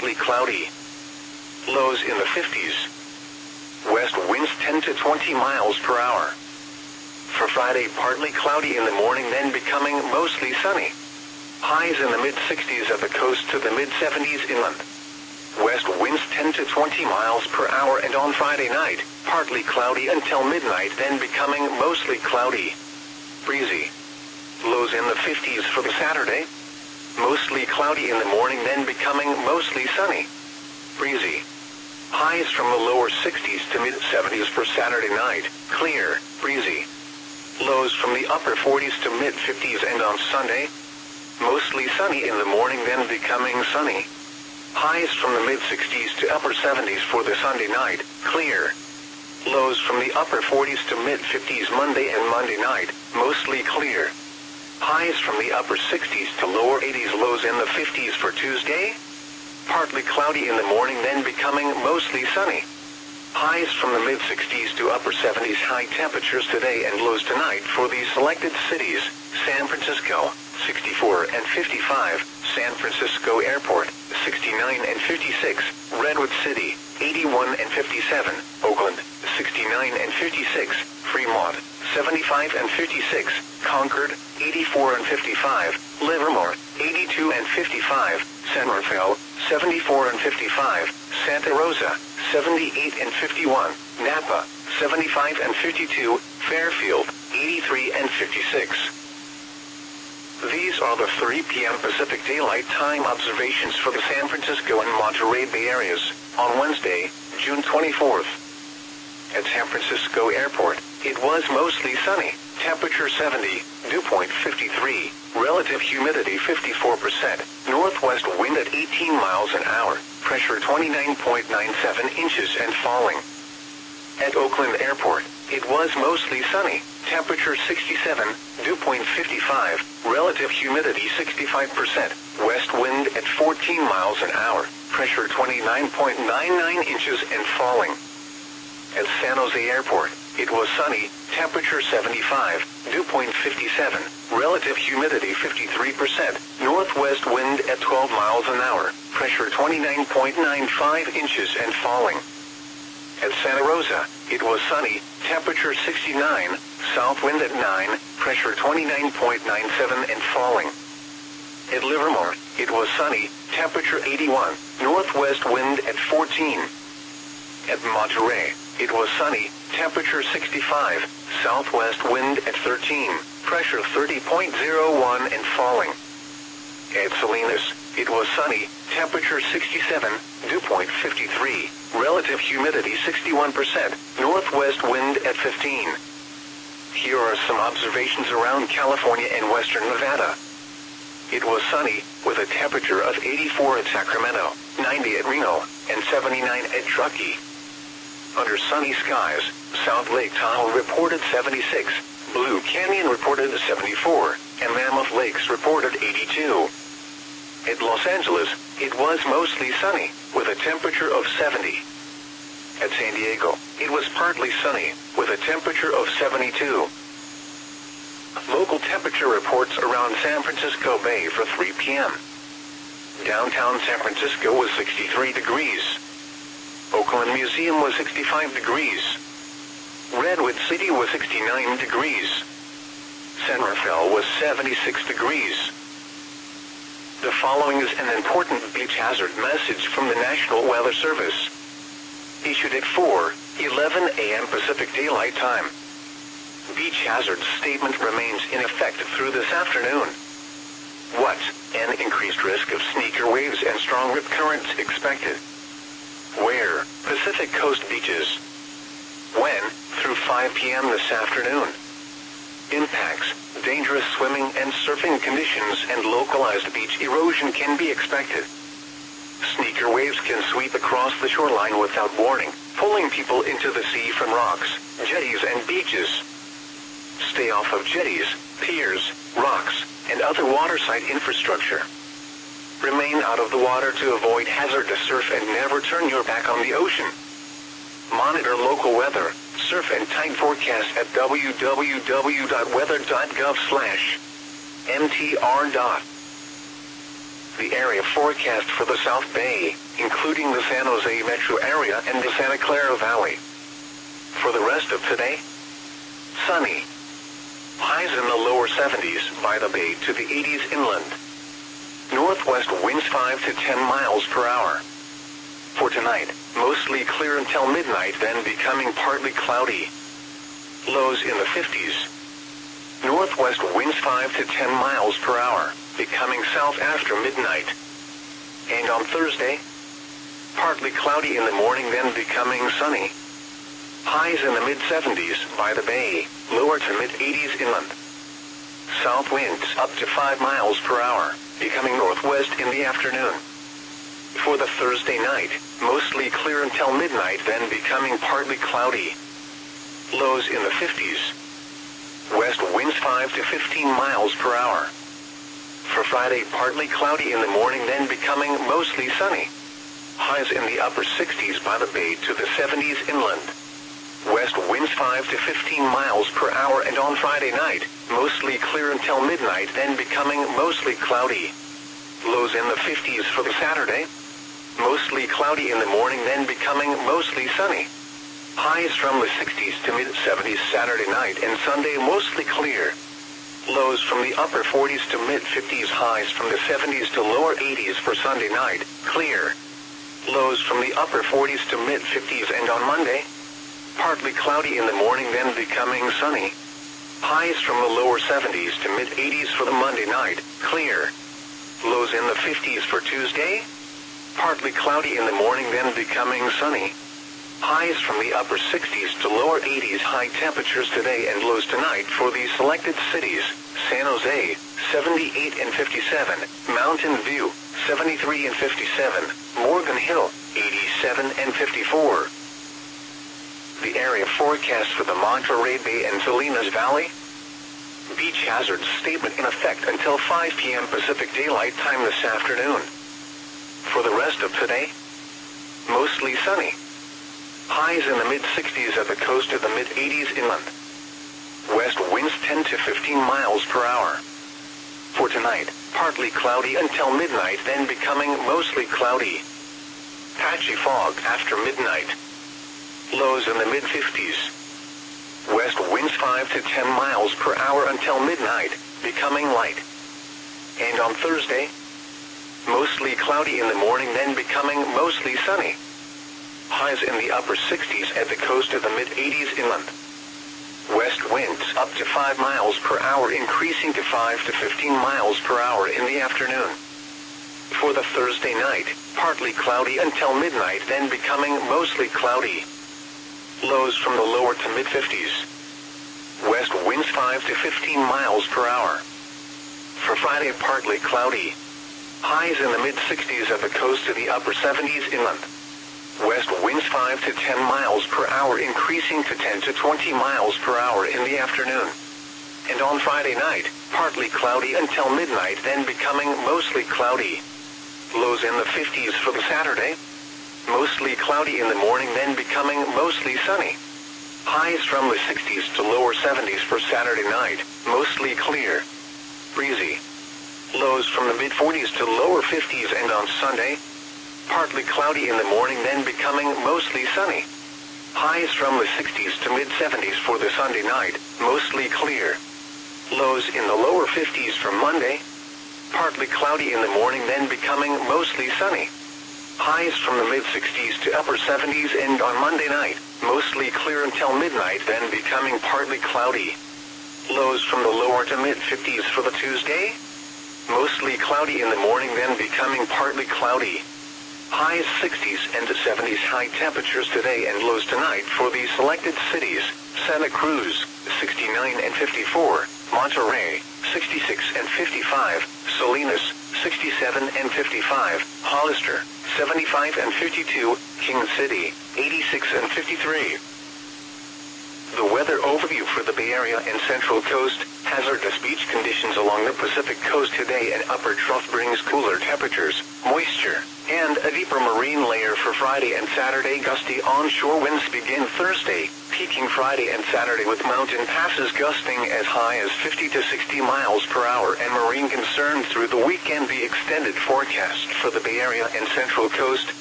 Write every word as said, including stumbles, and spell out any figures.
partly cloudy. Lows in the fifties. West winds ten to twenty miles per hour. For Friday, partly cloudy in the morning, then becoming mostly sunny. Highs in the mid-sixties at the coast to the mid-seventies inland. West winds ten to twenty miles per hour, and on Friday night, partly cloudy until midnight, then becoming mostly cloudy. Breezy. Lows in the fifties for the Saturday. Mostly cloudy in the morning, then becoming mostly sunny. Breezy. Highs from the lower sixties to mid-seventies for Saturday night, clear, breezy. Lows from the upper forties to mid-fifties, and on Sunday, mostly sunny in the morning, then becoming sunny. Highs from the mid-sixties to upper seventies for the Sunday night, clear. Lows from the upper forties to mid-fifties Monday and Monday night, mostly clear. Highs from the upper sixties to lower eighties, lows in the fifties for Tuesday. Partly cloudy in the morning, then becoming mostly sunny. Highs from the mid-sixties to upper seventies, high temperatures today and lows tonight for the selected cities: San Francisco, sixty-four and fifty-five, San Francisco Airport, sixty-nine and fifty-six, Redwood City, eighty-one and fifty-seven, Oakland, sixty-nine and fifty-six, Fremont, seventy-five and fifty-six, Concord, eighty-four and fifty-five, Livermore, eighty-two and fifty-five, San Rafael, seventy-four and fifty-five, Santa Rosa, seventy-eight and fifty-one, Napa, seventy-five and fifty-two, Fairfield, eighty-three and fifty-six. These are the three p m Pacific Daylight Time observations for the San Francisco and Monterey Bay areas on Wednesday, June twenty-fourth. At San Francisco Airport, it was mostly sunny, temperature seventy, dew point fifty-three, relative humidity fifty-four percent, northwest wind at eighteen miles an hour, pressure twenty-nine point nine seven inches and falling. At Oakland Airport, it was mostly sunny, temperature sixty-seven, dew point fifty-five, relative humidity sixty-five percent, west wind at fourteen miles an hour, pressure twenty-nine point nine nine inches and falling. At San Jose Airport, it was sunny, temperature seventy-five, dew point fifty-seven, relative humidity fifty-three percent, northwest wind at twelve miles an hour, pressure twenty-nine point nine five inches and falling. At Santa Rosa, it was sunny, temperature sixty-nine, south wind at nine, pressure twenty-nine point nine seven and falling. At Livermore, it was sunny, temperature eighty-one, northwest wind at fourteen. At Monterey, it was sunny, temperature sixty-five, southwest wind at thirteen, pressure thirty point zero one and falling. At Salinas, it was sunny, temperature sixty-seven, dew point fifty-three, relative humidity sixty-one percent, northwest wind at fifteen. Here are some observations around California and western Nevada. It was sunny, with a temperature of eighty-four at Sacramento, ninety at Reno, and seventy-nine at Truckee. Under sunny skies, South Lake Tahoe reported seventy-six, Blue Canyon reported seventy-four, and Mammoth Lakes reported eighty-two. At Los Angeles, it was mostly sunny, with a temperature of seventy. At San Diego, it was partly sunny, with a temperature of seventy-two. Local temperature reports around San Francisco Bay for three p m Downtown San Francisco was sixty-three degrees. Oakland Museum was sixty-five degrees. Redwood City was sixty-nine degrees. San Rafael was seventy-six degrees. The following is an important beach hazard message from the National Weather Service. Issued at four eleven a m Pacific Daylight Time. Beach hazard statement remains in effect through this afternoon. What? An increased risk of sneaker waves and strong rip currents expected. Where? Pacific Coast beaches. When? Through five p m this afternoon. Impacts, dangerous swimming and surfing conditions and localized beach erosion can be expected. Sneaker waves can sweep across the shoreline without warning, pulling people into the sea from rocks, jetties and beaches. Stay off of jetties, piers, rocks, and other waterside infrastructure. Remain out of the water to avoid hazardous surf and never turn your back on the ocean. Monitor local weather, surf and tide forecast at w w w dot weather dot gov slash m t r. The area forecast for the South Bay, including the San Jose metro area and the Santa Clara Valley. For the rest of today, sunny. Highs in the lower seventies by the Bay to the eighties inland. Northwest winds five to ten miles per hour. For tonight, mostly clear until midnight, then becoming partly cloudy. Lows in the fifties. Northwest winds five to ten miles per hour, becoming south after midnight. And on Thursday, partly cloudy in the morning, then becoming sunny. Highs in the mid seventies by the Bay, lower to mid eighties inland. South winds up to five miles per hour, becoming northwest in the afternoon. For the Thursday night, mostly clear until midnight, then becoming partly cloudy. Lows in the fifties. West winds five to fifteen miles per hour. For Friday, partly cloudy in the morning, then becoming mostly sunny. Highs in the upper sixties by the Bay to the seventies inland. West winds five to fifteen miles per hour, and on Friday night, mostly clear until midnight, then becoming mostly cloudy. Lows in the fifties for the Saturday. Mostly cloudy in the morning, then becoming mostly sunny. Highs from the sixties to mid seventies Saturday night, and Sunday mostly clear. Lows from the upper forties to mid fifties, highs from the seventies to lower eighties for Sunday night, clear. Lows from the upper forties to mid fifties, and on Monday, partly cloudy in the morning, then becoming sunny. Highs from the lower seventies to mid eighties for the Monday night, clear. Lows in the fifties for Tuesday. Partly cloudy in the morning, then becoming sunny. Highs from the upper sixties to lower eighties, high temperatures today and lows tonight for the selected cities: San Jose, seventy-eight and fifty-seven, Mountain View, seventy-three and fifty-seven, Morgan Hill, eighty-seven and fifty-four. The area forecast for the Monterey Bay and Salinas Valley. Beach hazard statement in effect until five p.m. Pacific Daylight Time this afternoon. For the rest of today, mostly sunny. Highs in the mid sixties at the coast to the mid eighties inland. West winds ten to fifteen miles per hour. For tonight, partly cloudy until midnight, then becoming mostly cloudy. Patchy fog after midnight. Lows in the mid fifties. West winds five to ten miles per hour until midnight, becoming light. And on Thursday, mostly cloudy in the morning, then becoming mostly sunny. Highs in the upper sixties at the coast to the mid eighties inland. West winds up to five miles per hour, increasing to five to fifteen miles per hour in the afternoon. For the Thursday night, partly cloudy until midnight, then becoming mostly cloudy. Lows from the lower to mid fifties. West winds five to fifteen miles per hour. For Friday, partly cloudy. Highs in the mid sixties at the coast to the upper seventies inland. West winds five to ten miles per hour, increasing to ten to twenty miles per hour in the afternoon. And on Friday night, partly cloudy until midnight, then becoming mostly cloudy. Lows in the fifties for the Saturday. Mostly cloudy in the morning, then becoming mostly sunny. Highs from the sixties to lower seventies for Saturday night, mostly clear. Breezy. Lows from the mid forties to lower fifties, and on Sunday, partly cloudy in the morning, then becoming mostly sunny. Highs from the sixties to mid seventies for the Sunday night, mostly clear. Lows in the lower fifties for Monday, partly cloudy in the morning, then becoming mostly sunny. Highs from the mid sixties to upper seventies, and on Monday night, mostly clear until midnight, then becoming partly cloudy. Lows from the lower to mid fifties for the Tuesday. Mostly cloudy in the morning, then becoming partly cloudy. Highs sixties and seventies, high temperatures today and lows tonight for the selected cities: Santa Cruz, sixty-nine and fifty-four, Monterey, sixty-six and fifty-five, Salinas, sixty-seven and fifty-five, Hollister, seventy-five and fifty-two, King City, eighty-six and fifty-three. The weather overview for the Bay Area and Central Coast: hazardous beach conditions along the Pacific Coast today, and upper trough brings cooler temperatures, moisture, and a deeper marine layer for Friday and Saturday. Gusty onshore winds begin Thursday, peaking Friday and Saturday with mountain passes gusting as high as fifty to sixty miles per hour and marine concerns through the weekend. The extended forecast for the Bay Area and Central Coast